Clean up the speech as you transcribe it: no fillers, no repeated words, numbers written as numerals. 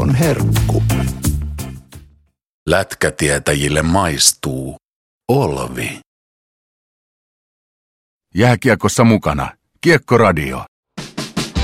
on herkku. Lätkätietäjille maistuu Olvi. Jääkiekossa mukana Kiekkoradio.